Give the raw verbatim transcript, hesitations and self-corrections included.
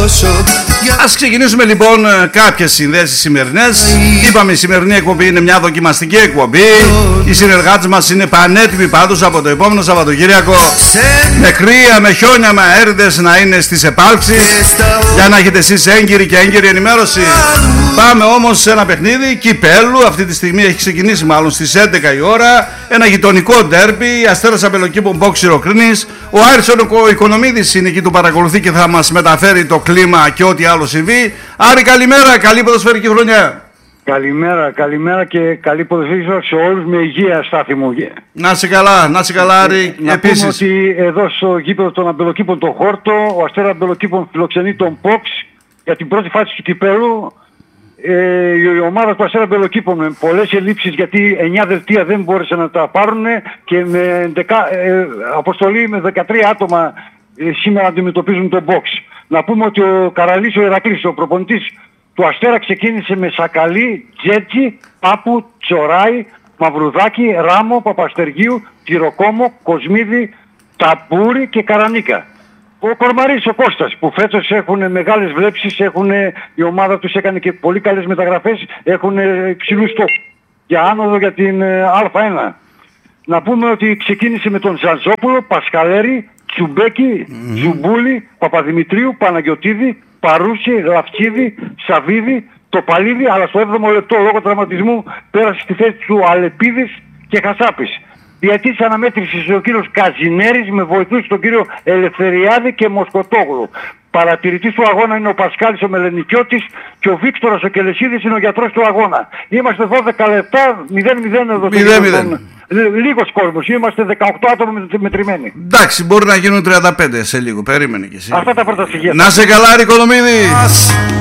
Ας ξεκινήσουμε λοιπόν κάποιες συνδέσεις σημερινές. Είπαμε η σημερινή εκπομπή είναι μια δοκιμαστική εκπομπή. Οι συνεργάτες μας είναι πανέτοιμοι πάντως από το επόμενο Σαββατοκύριακο, με κρύα, με χιόνια, με αέριδες να είναι στις επάλξεις, για να έχετε εσείς έγκυρη και έγκυρη ενημέρωση. Πάμε όμως σε ένα παιχνίδι κυπέλου. Αυτή τη στιγμή έχει ξεκινήσει μάλλον στις έντεκα η ώρα. Ένα γειτονικό ντέρμπι, Αστέρας Αμπελοκήπων Μπόξ Ηρωκλήνης. Ο Άρης ο Οικονομίδης είναι εκεί, του παρακολουθεί και θα μας μεταφέρει το κλίμα και ό,τι άλλο συμβεί. Άρη, καλημέρα, καλή ποδοσφαιρική χρονιά. Καλημέρα, καλημέρα και καλή ποδοσφαιρική σε όλους, με υγεία, Στάθη μου. Να σε καλά, να σε καλά, Άρη. Να Επίσης, πούμε ότι εδώ στο γήπεδο των Αμπελοκήπων το Χόρτο, ο Αστέρας Αμπελοκήπων φιλοξενεί τον Πόξ για την πρώτη φάση του κυπέλου. Ε, η ομάδα του Αστέρα Αμπελοκήπων με πολλές ελλείψεις, γιατί εννιά δελτία δεν μπόρεσαν να τα πάρουν και με δεκα, ε, αποστολή με δεκατρία άτομα ε, σήμερα αντιμετωπίζουν τον Box. Να πούμε ότι ο Καραλής ο Ηρακλής, ο προπονητής του Αστέρα, ξεκίνησε με Σακαλή, Τζέτζι, Πάπου, Τσοράι, Μαυρουδάκη, Ράμο, Παπαστεργίου, Τυροκόμο, Κοσμίδη, Ταμπούρη και Καρανίκα. Ο Κορμαρής, ο Κώστας, που φέτος έχουν μεγάλες βλέψεις, έχουν, η ομάδα τους έκανε και πολύ καλές μεταγραφές, έχουν υψηλούς στόχους για άνοδο για την Α1. Να πούμε ότι ξεκίνησε με τον Ζανζόπουλο, Πασχαλέρη, Τσουμπέκη, mm-hmm. Ζουμπούλη, Παπαδημητρίου, Παναγιωτίδη, Παρούση, Λαφτσίδη, Σαβίδη, Τοπαλίδη, αλλά στο έβδομο λεπτό λόγω τραυματισμού πέρασε στη θέση του Αλεπίδης και Χασάπης. Διετής αναμέτρησης ο κύριος Καζινέρης με βοηθούς τον κύριο Ελευθεριάδη και Μοσκοτόγλου. Παρατηρητής του αγώνα είναι ο Πασκάλης ο Μελενικιώτης και ο Βίκτορας ο Κελεσίδης είναι ο γιατρός του αγώνα. Είμαστε δώδεκα λεπτά, μηδέν μηδέν εδώ. μηδέν μηδέν. Λίγος κόσμος, είμαστε δεκαοκτώ άτομα μετρημένοι. Εντάξει, μπορεί να γίνουν τριάντα πέντε σε λίγο, περίμενε κι εσύ. Αυτά τα πρώτα στοιχεία. Να σε καλά, Ρη Οικονομίδη.